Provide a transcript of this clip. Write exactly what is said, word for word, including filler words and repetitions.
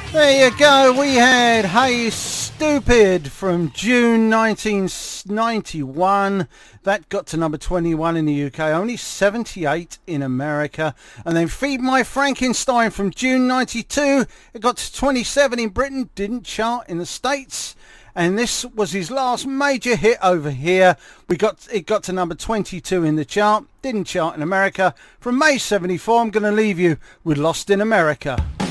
There you go, we had Hey Stupid from June nineteen ninety-one. That got to number twenty-one in the U K, only seventy-eight in America. And then Feed My Frankenstein from June ninety-two. It got to twenty-seven in Britain, didn't chart in the States. And this was his last major hit over here. We got It got to number twenty-two in the chart, didn't chart in America. From May seventy-four, I'm going to leave you with Lost in America.